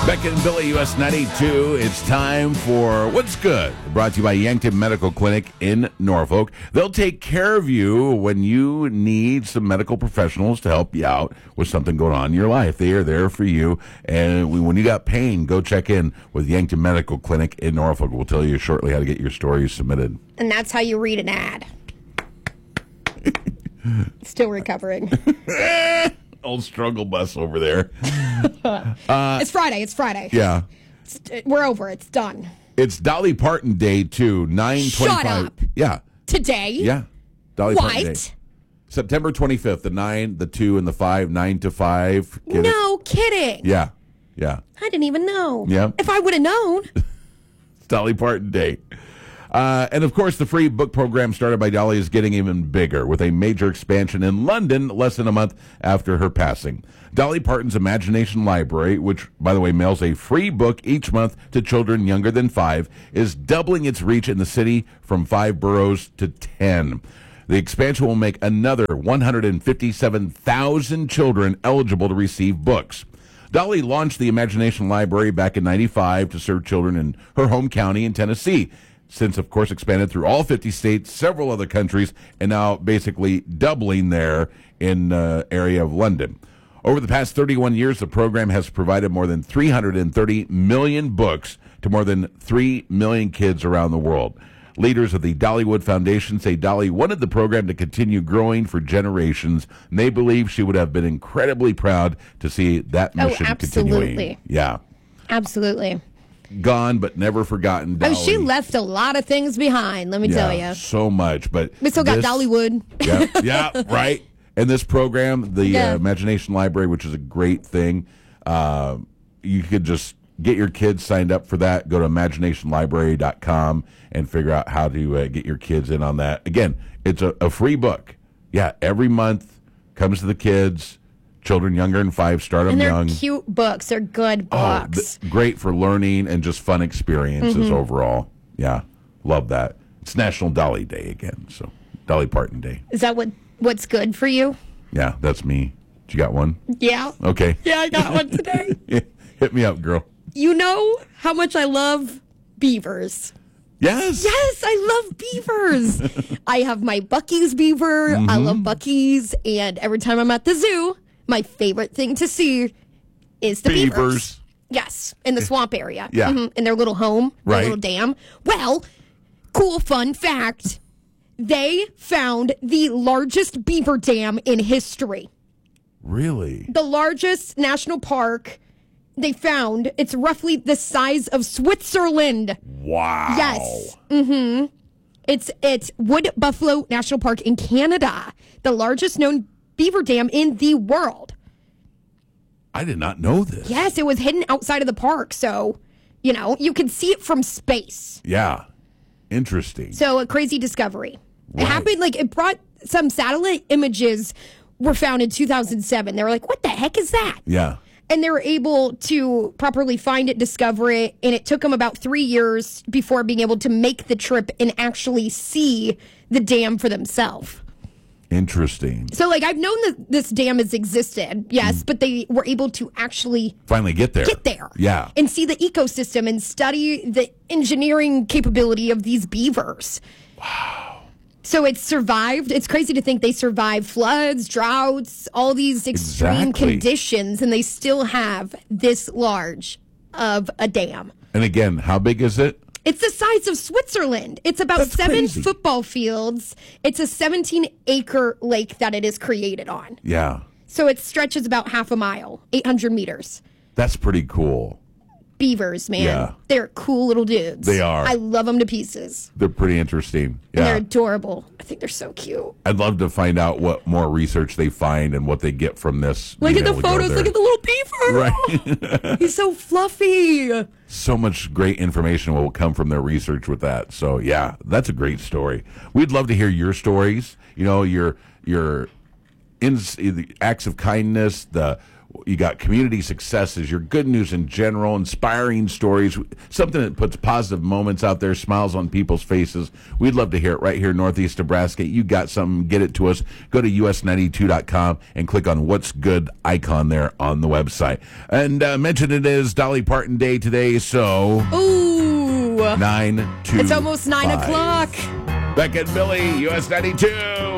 Beckett and Billy, US 92. It's time for What's Good, brought to you by Yankton Medical Clinic in Norfolk. They'll take care of you when you need some medical professionals to help you out with something going on in your life. They are there for you. And when you got pain, go check in with Yankton Medical Clinic in Norfolk. We'll tell you shortly how to get your stories submitted. And that's how you read an ad. Still recovering. Old struggle bus over there. It's Friday. Yeah. We're over. It's done. It's Dolly Parton Day, too. 9/25. Shut up. Yeah. Today? Yeah. Dolly Parton Day. What? September 25th, the 9, the 2, and the 5, 9 to 5. Get No it? kidding. Yeah. I didn't even know. Yeah. If I would have known. It's Dolly Parton Day. And, of course, the free book program started by Dolly is getting even bigger with a major expansion in London less than a month after her passing. Dolly Parton's Imagination Library, which, by the way, mails a free book each month to children younger than 5, is doubling its reach in the city from 5 boroughs to 10. The expansion will make another 157,000 children eligible to receive books. Dolly launched the Imagination Library back in 95 to serve children in her home county in Tennessee. Since, of course, expanded through all 50 states, several other countries, and now basically doubling there in the area of London. Over the past 31 years, the program has provided more than 330 million books to more than 3 million kids around the world. Leaders of the Dollywood Foundation say Dolly wanted the program to continue growing for generations, and they believe she would have been incredibly proud to see that mission continuing. Yeah. Absolutely. Gone but never forgotten. Dolly. She left a lot of things behind, let me tell you. So much. But we still got Dollywood. Yeah, right. And this program, the Imagination Library, which is a great thing, you could just get your kids signed up for that. Go to imaginationlibrary.com and figure out how to get your kids in on that. Again, it's a free book. Yeah, every month comes to the kids. Children younger than 5, start them young. And they're cute books. They're good books. Great for learning and just fun experiences overall. Yeah, love that. It's National Dolly Day again, so Dolly Parton Day. Is that what's good for you? Yeah, that's me. You got one? Yeah. Okay. Yeah, I got one today. Hit me up, girl. You know how much I love beavers. Yes. Yes, I love beavers. I have my Buc-ee's beaver. I love Buc-ee's. And every time I'm at the zoo, my favorite thing to see is the beavers. Yes, in the swamp area. Yeah. In their little home, their right. little dam. Well, cool fun fact. They found the largest beaver dam in history. Really? The largest national park they found. It's roughly the size of Switzerland. Wow. Yes. It's Wood Buffalo National Park in Canada, the largest known beaver dam in the world. I did not know this. Yes, it was hidden outside of the park, so, you could see it from space. Yeah. Interesting. So, a crazy discovery. Right. It happened, it brought some satellite images were found in 2007. They were like, what the heck is that? Yeah. And they were able to properly find it, discover it, and it took them about 3 years before being able to make the trip and actually see the dam for themselves. Interesting. So, I've known that this dam has existed, yes, but they were able to actually finally get there. Yeah. And see the ecosystem and study the engineering capability of these beavers. Wow. So it's survived. It's crazy to think they survived floods, droughts, all these extreme conditions, and they still have this large of a dam. And again, how big is it? It's the size of Switzerland. It's about That's 7 crazy. football fields. It's a 17-acre lake that it is created on. Yeah. So it stretches about half a mile, 800 meters. That's pretty cool. Beavers, man. Yeah. They're cool little dudes. They are. I love them to pieces. They're pretty interesting. Yeah. And they're adorable. I think they're so cute. I'd love to find out what more research they find and what they get from this. Look at the photos. Look at the little beaver. Right. He's so fluffy. So much great information will come from their research with that. So, yeah, that's a great story. We'd love to hear your stories. Your the acts of kindness, You got community successes, your good news in general, inspiring stories, something that puts positive moments out there, smiles on people's faces. We'd love to hear it right here in Northeast Nebraska. You got something, get it to us. Go to us92.com and click on What's Good icon there on the website. And mention it is Dolly Parton Day today, so... Ooh. 9 to It's almost 9 o'clock. Beck and Billy, US 92.